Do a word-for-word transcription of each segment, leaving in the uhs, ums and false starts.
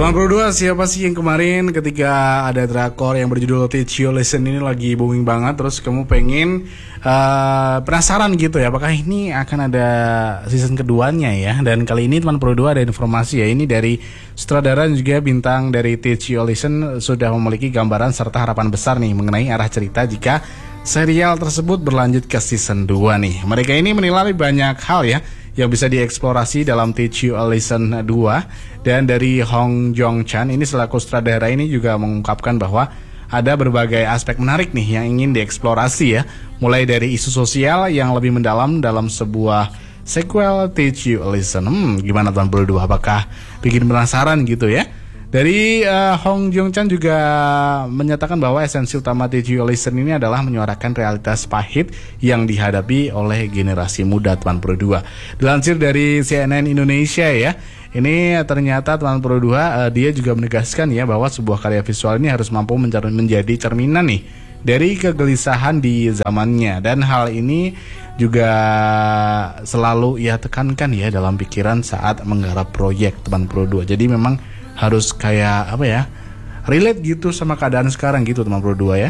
Teman Pro dua, siapa sih yang kemarin ketika ada drakor yang berjudul Teach You Listen ini lagi booming banget, terus kamu pengen uh, penasaran gitu ya, apakah ini akan ada season keduanya ya? Dan kali ini teman Pro dua ada informasi ya, ini dari sutradara dan juga bintang dari Teach You Listen sudah memiliki gambaran serta harapan besar nih mengenai arah cerita jika serial tersebut berlanjut ke season dua nih. Mereka ini menilai banyak hal ya yang bisa dieksplorasi dalam Teach You a Lesson dua. Dan dari Hong Jong-chan ini selaku sutradara ini juga mengungkapkan bahwa ada berbagai aspek menarik nih yang ingin dieksplorasi ya, mulai dari isu sosial yang lebih mendalam dalam sebuah sequel Teach You a Lesson. Hmm, gimana Tuan Pro dua, apakah bikin penasaran gitu ya? Dari uh, Hong Jong-chan juga menyatakan bahwa esensi utama Teach You a Lesson ini adalah menyuarakan realitas pahit yang dihadapi oleh generasi muda Tuan Pro dua. Dilansir dari C N N Indonesia ya, ini ternyata Tuan Pro dua uh, dia juga menegaskan ya bahwa sebuah karya visual ini harus mampu mencer- menjadi cerminan nih dari kegelisahan di zamannya, dan hal ini juga selalu ia tekankan ya dalam pikiran saat menggarap proyek Tuan Pro dua. Jadi memang harus kayak apa ya, relate gitu sama keadaan sekarang gitu teman Pro dua ya.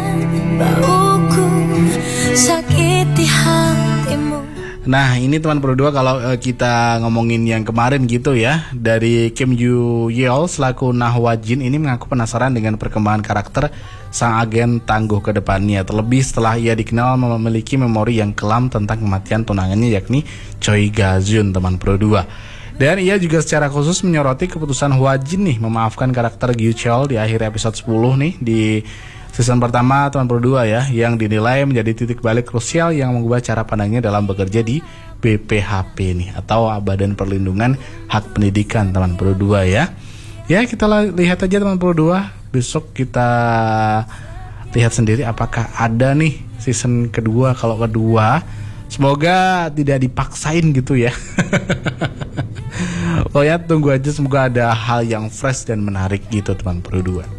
Nah ini teman Pro dua kalau uh, kita ngomongin yang kemarin gitu ya, dari Kim Yoo Yeol selaku Nahwa Jin ini mengaku penasaran dengan perkembangan karakter sang agen tangguh ke depannya, terlebih setelah ia dikenal memiliki memori yang kelam tentang kematian tunangannya yakni Choi Ga-jun teman Pro dua. Dan ia juga secara khusus menyoroti keputusan Hwa Jin nih memaafkan karakter Gyu Cheol di akhir episode sepuluh nih di season pertama Teman Pro dua ya, yang dinilai menjadi titik balik krusial yang mengubah cara pandangnya dalam bekerja di B P H P nih, atau Badan Perlindungan Hak Pendidikan Teman Pro dua ya. Ya kita lihat aja Teman Pro dua, besok kita lihat sendiri apakah ada nih season kedua. Kalau kedua semoga tidak dipaksain gitu ya. Pokoknya tunggu aja, semoga ada hal yang fresh dan menarik gitu Teman Pro dua.